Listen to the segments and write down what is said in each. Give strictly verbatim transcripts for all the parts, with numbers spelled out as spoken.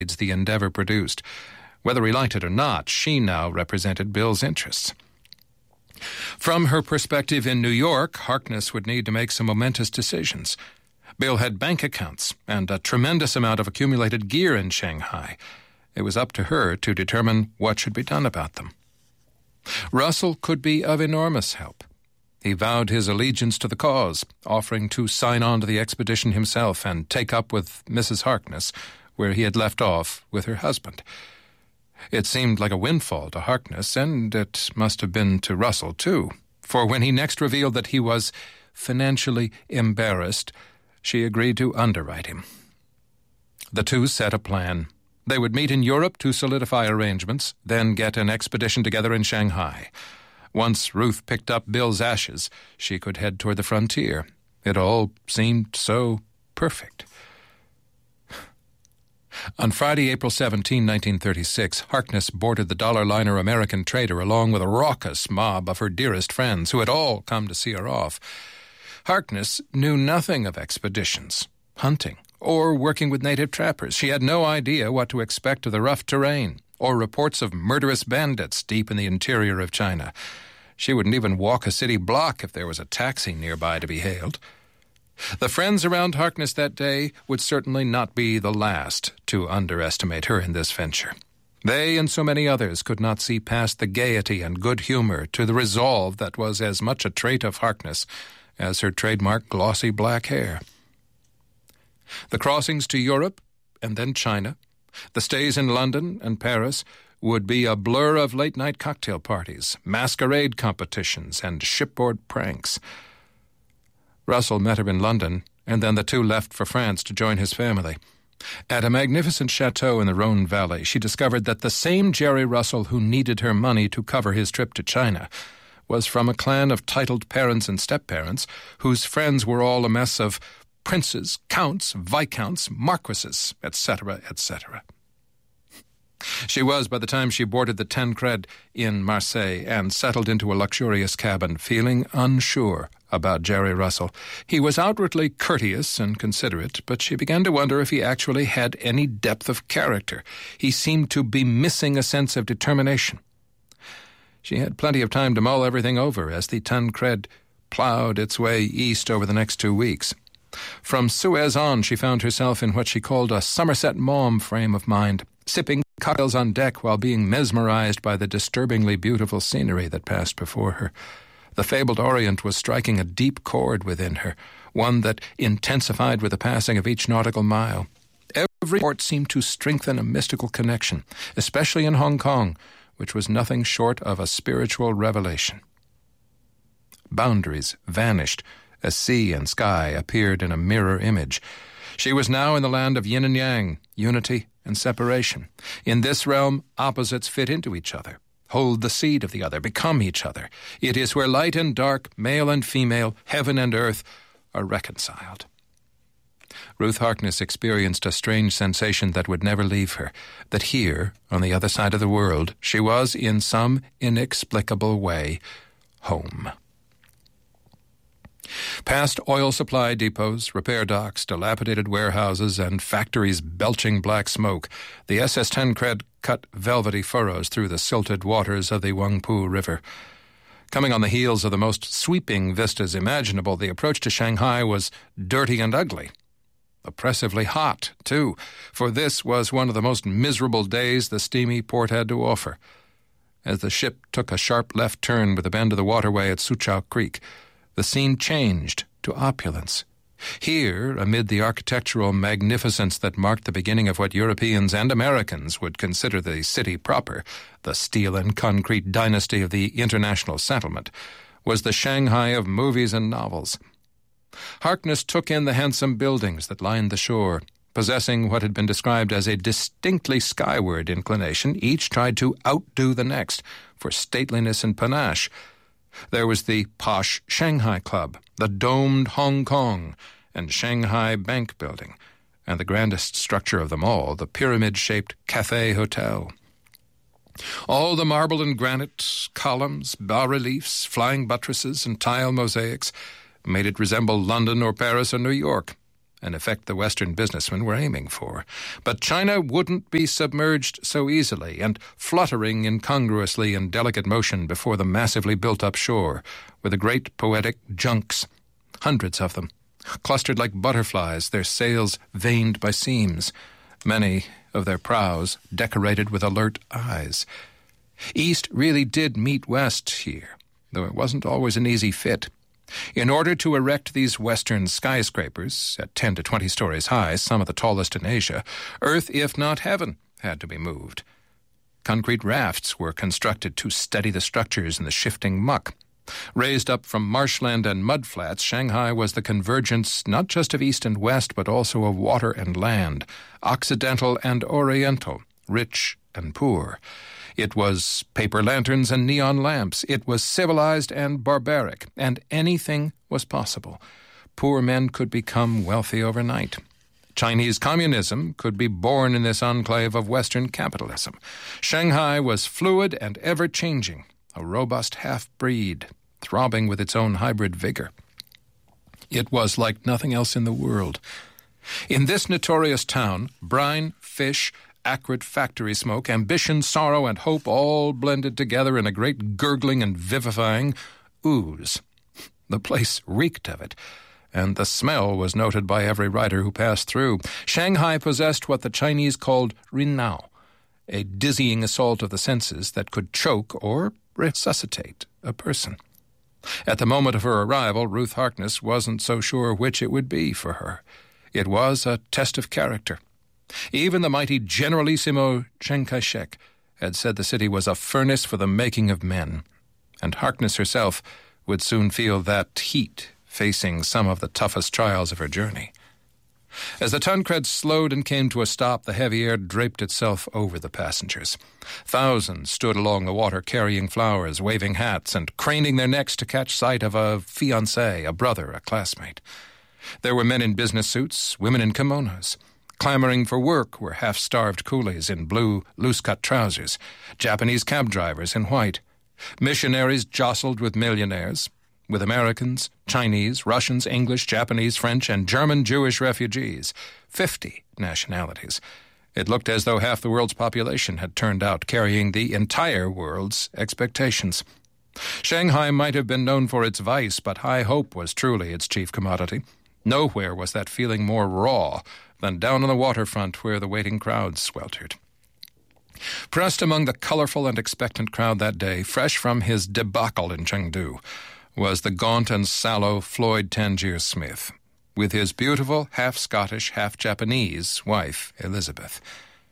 the endeavor produced. Whether he liked it or not, she now represented Bill's interests. From her perspective in New York, Harkness would need to make some momentous decisions. Bill had bank accounts and a tremendous amount of accumulated gear in Shanghai. It was up to her to determine what should be done about them. Russell could be of enormous help. He vowed his allegiance to the cause, offering to sign on to the expedition himself and take up with Missus Harkness where he had left off with her husband. It seemed like a windfall to Harkness, and it must have been to Russell, too, for when he next revealed that he was financially embarrassed, she agreed to underwrite him. The two set a plan. They would meet in Europe to solidify arrangements, then get an expedition together in Shanghai. Once Ruth picked up Bill's ashes, she could head toward the frontier. It all seemed so perfect. On Friday, April seventeenth, nineteen thirty-six, Harkness boarded the dollar liner American Trader along with a raucous mob of her dearest friends who had all come to see her off. Harkness knew nothing of expeditions, hunting, or working with native trappers. She had no idea what to expect of the rough terrain, or reports of murderous bandits deep in the interior of China. She wouldn't even walk a city block if there was a taxi nearby to be hailed. The friends around Harkness that day would certainly not be the last to underestimate her in this venture. They and so many others could not see past the gaiety and good humor to the resolve that was as much a trait of Harkness as her trademark glossy black hair. The crossings to Europe and then China, the stays in London and Paris, would be a blur of late-night cocktail parties, masquerade competitions, and shipboard pranks. Russell met her in London, and then the two left for France to join his family. At a magnificent chateau in the Rhone Valley, she discovered that the same Jerry Russell who needed her money to cover his trip to China was from a clan of titled parents and step-parents whose friends were all a mess of princes, counts, viscounts, marquises, et cetera, et cetera. She was, by the time she boarded the Tancred in Marseille and settled into a luxurious cabin, feeling unsure about Jerry Russell. He was outwardly courteous and considerate, but she began to wonder if he actually had any depth of character. He seemed to be missing a sense of determination. She had plenty of time to mull everything over as the Tancred plowed its way east over the next two weeks. From Suez on, she found herself in what she called a Somerset Maugham frame of mind, sipping cocktails on deck while being mesmerized by the disturbingly beautiful scenery that passed before her. The fabled Orient was striking a deep chord within her, one that intensified with the passing of each nautical mile. Every port seemed to strengthen a mystical connection, especially in Hong Kong, which was nothing short of a spiritual revelation. Boundaries vanished as sea and sky appeared in a mirror image. She was now in the land of yin and yang, unity and separation. In this realm, opposites fit into each other, hold the seed of the other, become each other. It is where light and dark, male and female, heaven and earth are reconciled. Ruth Harkness experienced a strange sensation that would never leave her, that here, on the other side of the world, she was, in some inexplicable way, home. Past oil supply depots, repair docks, dilapidated warehouses, and factories belching black smoke, the S S Tancred cut velvety furrows through the silted waters of the Huangpu River. Coming on the heels of the most sweeping vistas imaginable, the approach to Shanghai was dirty and ugly. Oppressively hot, too, for this was one of the most miserable days the steamy port had to offer. As the ship took a sharp left turn with the bend of the waterway at Suchow Creek, the scene changed to opulence. Here, amid the architectural magnificence that marked the beginning of what Europeans and Americans would consider the city proper, the steel and concrete dynasty of the international settlement, was the Shanghai of movies and novels. Harkness took in the handsome buildings that lined the shore. Possessing what had been described as a distinctly skyward inclination, each tried to outdo the next for stateliness and panache. There was the posh Shanghai Club, the domed Hong Kong and Shanghai Bank Building, and the grandest structure of them all, the pyramid-shaped Cathay Hotel. All the marble and granite, columns, bas-reliefs, flying buttresses, and tile mosaics made it resemble London or Paris or New York. an effect the Western businessmen were aiming for. But China wouldn't be submerged so easily, and fluttering incongruously in delicate motion before the massively built-up shore were the great poetic junks, hundreds of them, clustered like butterflies, their sails veined by seams, many of their prows decorated with alert eyes. East really did meet West here, though it wasn't always an easy fit. In order to erect these Western skyscrapers, at ten to twenty stories high, some of the tallest in Asia, Earth, if not heaven, had to be moved. Concrete rafts were constructed to steady the structures in the shifting muck. Raised up from marshland and mudflats, Shanghai was the convergence not just of East and West, but also of water and land, Occidental and Oriental, rich and poor. It was paper lanterns and neon lamps. It was civilized and barbaric, and anything was possible. Poor men could become wealthy overnight. Chinese communism could be born in this enclave of Western capitalism. Shanghai was fluid and ever-changing, a robust half-breed, throbbing with its own hybrid vigor. It was like nothing else in the world. In this notorious town, brine, fish, acrid factory smoke, ambition, sorrow, and hope all blended together in a great gurgling and vivifying ooze. The place reeked of it, and the smell was noted by every rider who passed through. Shanghai possessed what the Chinese called rinao, a dizzying assault of the senses that could choke or resuscitate a person. At the moment of her arrival, Ruth Harkness wasn't so sure which it would be for her. It was a test of character. Even the mighty Generalissimo Chiang Kai-shek had said the city was a furnace for the making of men, and Harkness herself would soon feel that heat facing some of the toughest trials of her journey. As the Tancred slowed and came to a stop, the heavy air draped itself over the passengers. Thousands stood along the water carrying flowers, waving hats, and craning their necks to catch sight of a fiancé, a brother, a classmate. There were men in business suits, women in kimonos. Clamoring for work were half-starved coolies in blue, loose-cut trousers, Japanese cab drivers in white. Missionaries jostled with millionaires, with Americans, Chinese, Russians, English, Japanese, French, and German Jewish refugees. Fifty nationalities. It looked as though half the world's population had turned out, carrying the entire world's expectations. Shanghai might have been known for its vice, but high hope was truly its chief commodity. Nowhere was that feeling more raw than down on the waterfront where the waiting crowds sweltered. Pressed among the colorful and expectant crowd that day, fresh from his debacle in Chengdu, was the gaunt and sallow Floyd Tangier Smith, with his beautiful, half-Scottish, half-Japanese wife, Elizabeth.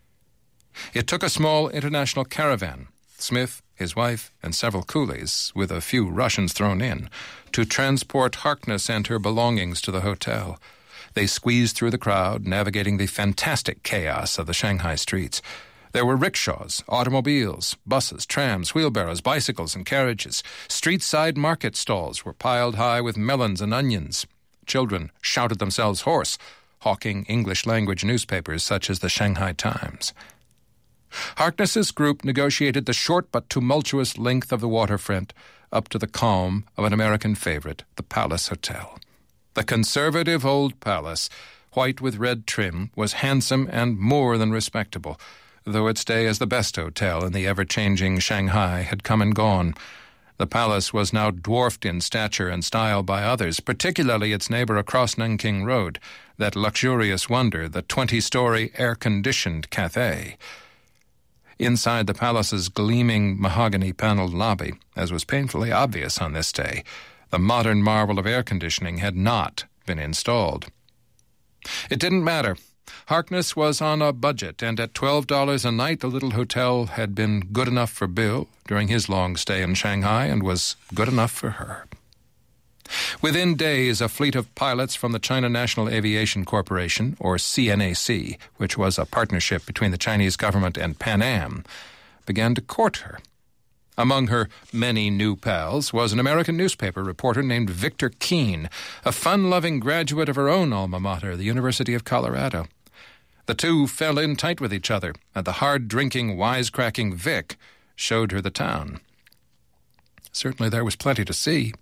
It took a small international caravan, Smith, his wife, and several coolies, with a few Russians thrown in, to transport Harkness and her belongings to the hotel. They squeezed through the crowd, navigating the fantastic chaos of the Shanghai streets. There were rickshaws, automobiles, buses, trams, wheelbarrows, bicycles, and carriages. Street-side market stalls were piled high with melons and onions. Children shouted themselves hoarse, hawking English-language newspapers such as the Shanghai Times. Harkness's group negotiated the short but tumultuous length of the waterfront up to the calm of an American favorite, the Palace Hotel. The conservative old palace, white with red trim, was handsome and more than respectable, though its day as the best hotel in the ever-changing Shanghai had come and gone. The palace was now dwarfed in stature and style by others, particularly its neighbor across Nanking Road, that luxurious wonder, the twenty-story air-conditioned Cathay. Inside the palace's gleaming mahogany-paneled lobby, as was painfully obvious on this day, the modern marvel of air conditioning had not been installed. It didn't matter. Harkness was on a budget, and at twelve dollars a night the little hotel had been good enough for Bill during his long stay in Shanghai and was good enough for her. Within days, a fleet of pilots from the China National Aviation Corporation, or C N A C, which was a partnership between the Chinese government and Pan Am, began to court her. Among her many new pals was an American newspaper reporter named Victor Keene, a fun-loving graduate of her own alma mater, the University of Colorado. The two fell in tight with each other, and the hard-drinking, wisecracking Vic showed her the town. Certainly there was plenty to see.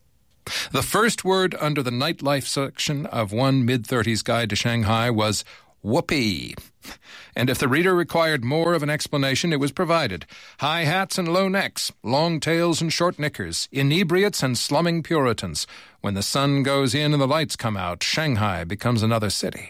The first word under the nightlife section of one mid-thirties guide to Shanghai was whoopee. And if the reader required more of an explanation, it was provided. High hats and low necks, long tails and short knickers, inebriates and slumming Puritans. When the sun goes in and the lights come out, Shanghai becomes another city.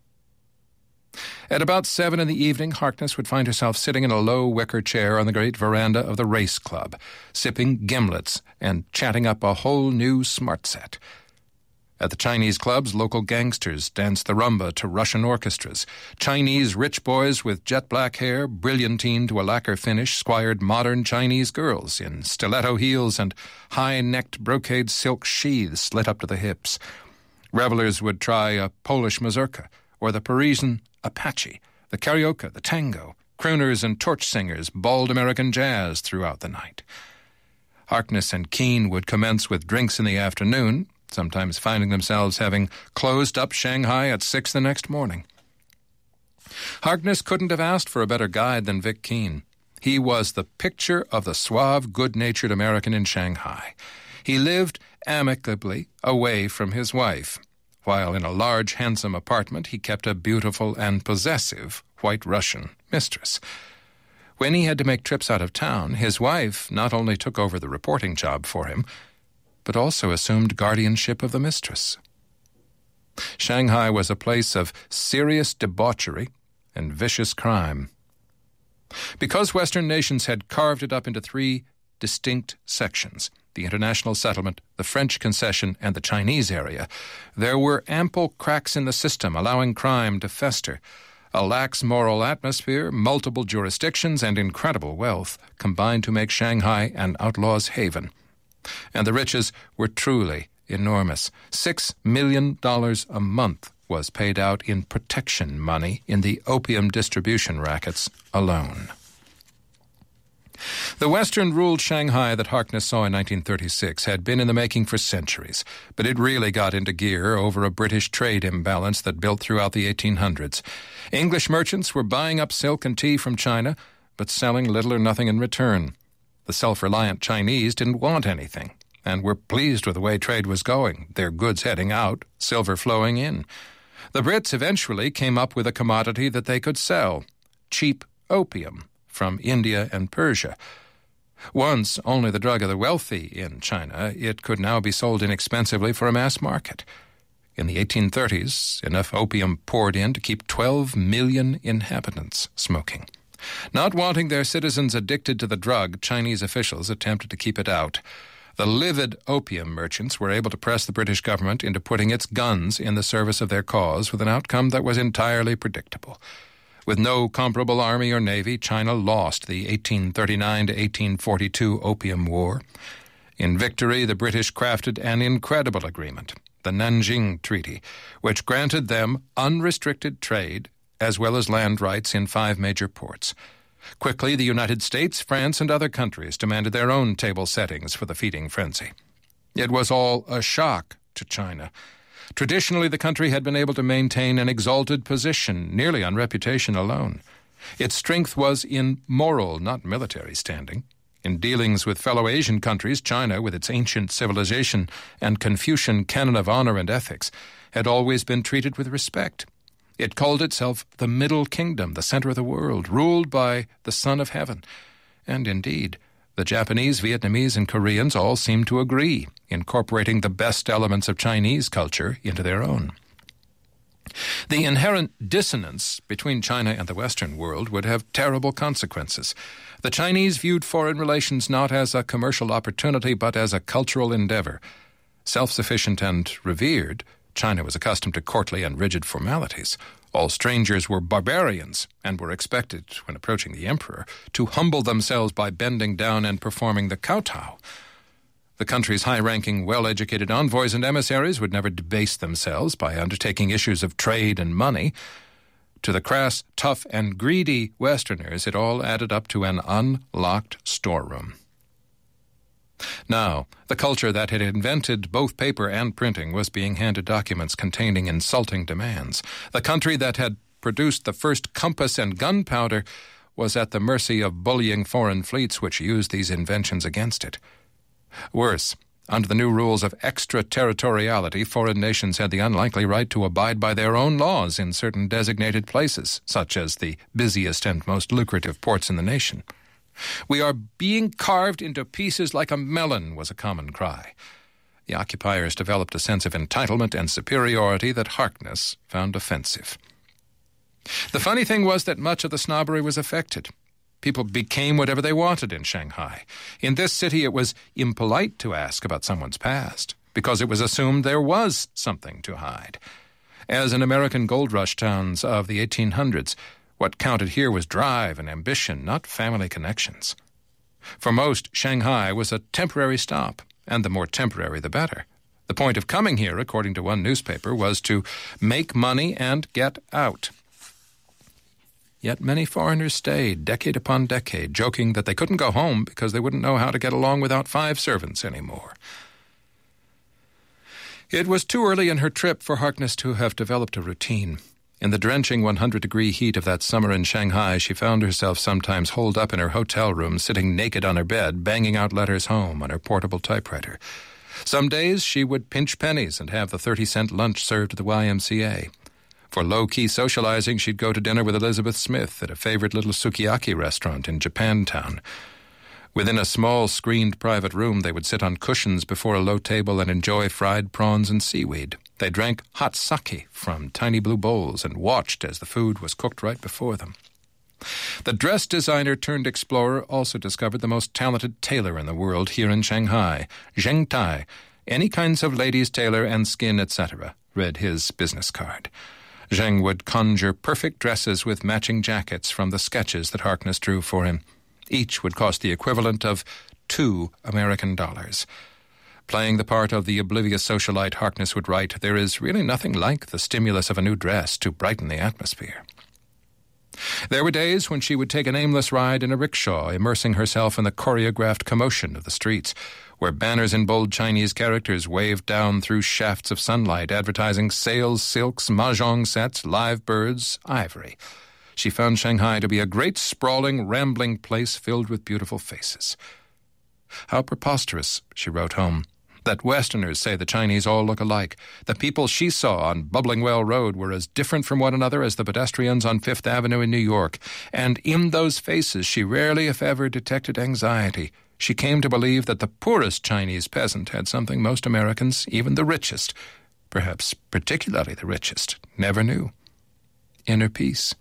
At about seven in the evening, Harkness would find herself sitting in a low wicker chair on the great veranda of the race club, sipping gimlets and chatting up a whole new smart set. At the Chinese clubs, local gangsters danced the rumba to Russian orchestras. Chinese rich boys with jet black hair, brilliantine to a lacquer finish, squired modern Chinese girls in stiletto heels and high-necked brocade silk sheaths slit up to the hips. Revelers would try a Polish mazurka or the Parisian Apache, the karaoke, the tango. Crooners and torch singers bawled American jazz throughout the night. Harkness and Keene would commence with drinks in the afternoon, sometimes finding themselves having closed up Shanghai at six the next morning. Harkness couldn't have asked for a better guide than Vic Keene. He was the picture of the suave, good-natured American in Shanghai. He lived amicably away from his wife, while in a large, handsome apartment he kept a beautiful and possessive white Russian mistress. When he had to make trips out of town, his wife not only took over the reporting job for him, but also assumed guardianship of the mistress. Shanghai was a place of serious debauchery and vicious crime. Because Western nations had carved it up into three distinct sections, the international settlement, the French concession, and the Chinese area, there were ample cracks in the system allowing crime to fester. A lax moral atmosphere, multiple jurisdictions, and incredible wealth combined to make Shanghai an outlaw's haven. And the riches were truly enormous. Six million dollars a month was paid out in protection money in the opium distribution rackets alone. The Western-ruled Shanghai that Harkness saw in nineteen thirty-six had been in the making for centuries, but it really got into gear over a British trade imbalance that built throughout the eighteen hundreds. English merchants were buying up silk and tea from China, but selling little or nothing in return. The self-reliant Chinese didn't want anything and were pleased with the way trade was going, their goods heading out, silver flowing in. The Brits eventually came up with a commodity that they could sell, cheap opium from India and Persia. Once only the drug of the wealthy in China, it could now be sold inexpensively for a mass market. In the eighteen thirties, enough opium poured in to keep twelve million inhabitants smoking. Not wanting their citizens addicted to the drug, Chinese officials attempted to keep it out. The livid opium merchants were able to press the British government into putting its guns in the service of their cause with an outcome that was entirely predictable. With no comparable army or navy, China lost the eighteen thirty-nine to eighteen forty-two Opium War. In victory, the British crafted an incredible agreement, the Nanjing Treaty, which granted them unrestricted trade as well as land rights in five major ports. Quickly, the United States, France, and other countries demanded their own table settings for the feeding frenzy. It was all a shock to China. Traditionally, the country had been able to maintain an exalted position, nearly on reputation alone. Its strength was in moral, not military standing. In dealings with fellow Asian countries, China, with its ancient civilization and Confucian canon of honor and ethics, had always been treated with respect. It called itself the Middle Kingdom, the center of the world, ruled by the Son of Heaven. And indeed, the Japanese, Vietnamese, and Koreans all seemed to agree, incorporating the best elements of Chinese culture into their own. The inherent dissonance between China and the Western world would have terrible consequences. The Chinese viewed foreign relations not as a commercial opportunity, but as a cultural endeavor. Self-sufficient and revered, China was accustomed to courtly and rigid formalities. All strangers were barbarians and were expected, when approaching the emperor, to humble themselves by bending down and performing the kowtow. The country's high-ranking, well-educated envoys and emissaries would never debase themselves by undertaking issues of trade and money. To the crass, tough, and greedy Westerners, it all added up to an unlocked storeroom. Now, the culture that had invented both paper and printing was being handed documents containing insulting demands. The country that had produced the first compass and gunpowder was at the mercy of bullying foreign fleets which used these inventions against it. Worse, Under the new rules of extraterritoriality, foreign nations had the unlikely right to abide by their own laws in certain designated places, such as the busiest and most lucrative ports in the nation. "We are being carved into pieces like a melon," was a common cry. The occupiers developed a sense of entitlement and superiority that Harkness found offensive. The funny thing was that much of the snobbery was affected. People became whatever they wanted in Shanghai. In this city, it was impolite to ask about someone's past, because it was assumed there was something to hide. As in American gold rush towns of the eighteen hundreds, what counted here was drive and ambition, not family connections. For most, Shanghai was a temporary stop, and the more temporary the better. The point of coming here, according to one newspaper, was to make money and get out. Yet many foreigners stayed, decade upon decade, joking that they couldn't go home because they wouldn't know how to get along without five servants anymore. It was too early in her trip for Harkness to have developed a routine. In the drenching one hundred degree heat of that summer in Shanghai, she found herself sometimes holed up in her hotel room, sitting naked on her bed, banging out letters home on her portable typewriter. Some days she would pinch pennies and have the thirty-cent lunch served at the Y M C A. For low-key socializing, she'd go to dinner with Elizabeth Smith at a favorite little sukiyaki restaurant in Japantown. Within a small, screened private room, they would sit on cushions before a low table and enjoy fried prawns and seaweed. They drank hot sake from tiny blue bowls and watched as the food was cooked right before them. The dress designer turned explorer also discovered the most talented tailor in the world here in Shanghai, Zheng Tai, any kinds of ladies' tailor and skin, et cetera, read his business card. Zheng would conjure perfect dresses with matching jackets from the sketches that Harkness drew for him. Each would cost the equivalent of two American dollars. Playing the part of the oblivious socialite, Harkness would write, "There is really nothing like the stimulus of a new dress to brighten the atmosphere." There were days when she would take an aimless ride in a rickshaw, immersing herself in the choreographed commotion of the streets, where banners in bold Chinese characters waved down through shafts of sunlight, advertising sales, silks, mahjong sets, live birds, ivory. She found Shanghai to be a great, sprawling, rambling place filled with beautiful faces. "How preposterous," she wrote home, "that Westerners say the Chinese all look alike. The people she saw on Bubbling Well Road were as different from one another as the pedestrians on Fifth Avenue in New York. And in those faces she rarely, if ever, detected anxiety. She came to believe that the poorest Chinese peasant had something most Americans, even the richest, perhaps particularly the richest, never knew: inner peace."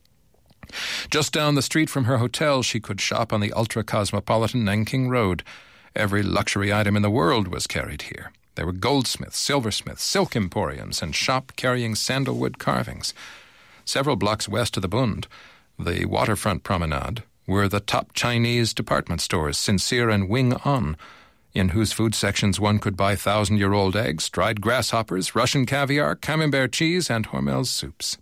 Just down the street from her hotel, she could shop on the ultra-cosmopolitan Nanking Road. Every luxury item in the world was carried here. There were goldsmiths, silversmiths, silk emporiums, and shop carrying sandalwood carvings. Several blocks west of the Bund, the waterfront promenade, were the top Chinese department stores, Sincere and Wing On, in whose food sections one could buy thousand-year-old eggs, dried grasshoppers, Russian caviar, camembert cheese, and Hormel's soups.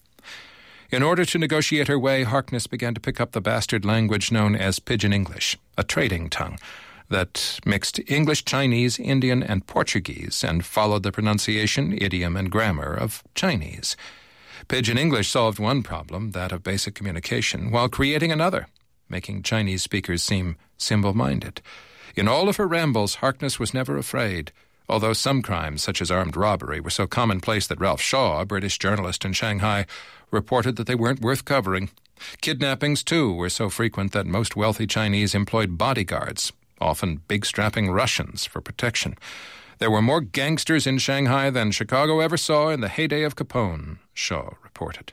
In order to negotiate her way, Harkness began to pick up the bastard language known as Pidgin English, a trading tongue that mixed English, Chinese, Indian, and Portuguese and followed the pronunciation, idiom, and grammar of Chinese. Pidgin English solved one problem, that of basic communication, while creating another, making Chinese speakers seem simple-minded. In all of her rambles, Harkness was never afraid, although some crimes, such as armed robbery, were so commonplace that Ralph Shaw, a British journalist in Shanghai, reported that they weren't worth covering. Kidnappings, too, were so frequent that most wealthy Chinese employed bodyguards, often big strapping Russians, for protection. There were more gangsters in Shanghai than Chicago ever saw in the heyday of Capone, Shaw reported.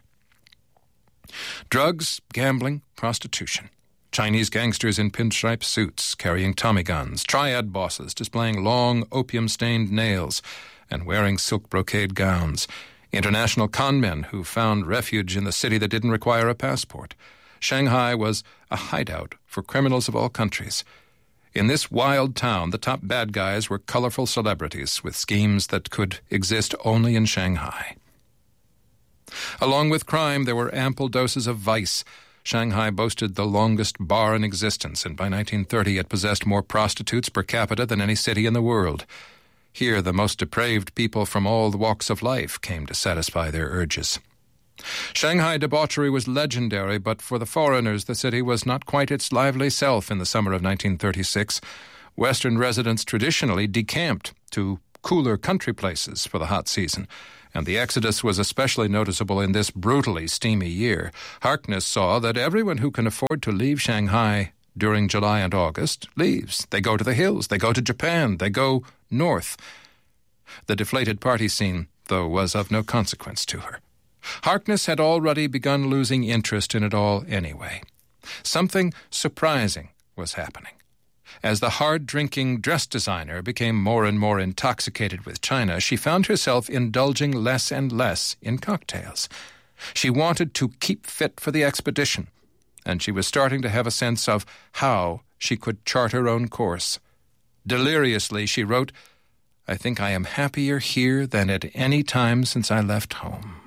Drugs, gambling, prostitution. Chinese gangsters in pinstripe suits, carrying Tommy guns, triad bosses displaying long, opium-stained nails and wearing silk brocade gowns, international conmen who found refuge in the city that didn't require a passport. Shanghai was a hideout for criminals of all countries. In this wild town, the top bad guys were colorful celebrities with schemes that could exist only in Shanghai. Along with crime, there were ample doses of vice. Shanghai boasted the longest bar in existence, and by nineteen thirty it possessed more prostitutes per capita than any city in the world. Here, the most depraved people from all the walks of life came to satisfy their urges. Shanghai debauchery was legendary, but for the foreigners the city was not quite its lively self in the summer of nineteen thirty-six. Western residents traditionally decamped to cooler country places for the hot season, and the exodus was especially noticeable in this brutally steamy year. Harkness saw that everyone who can afford to leave Shanghai during July and August leaves. They go to the hills, they go to Japan, they go north. The deflated party scene, though, was of no consequence to her. Harkness had already begun losing interest in it all anyway. Something surprising was happening. As the hard-drinking dress designer became more and more intoxicated with China, she found herself indulging less and less in cocktails. She wanted to keep fit for the expedition, and she was starting to have a sense of how she could chart her own course. Deliriously, she wrote, "I think I am happier here than at any time since I left home."